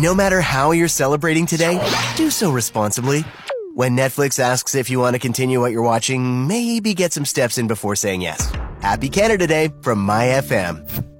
No matter how you're celebrating today, do so responsibly. When Netflix asks if you want to continue what you're watching, maybe get some steps in before saying yes. Happy Canada Day from MyFM.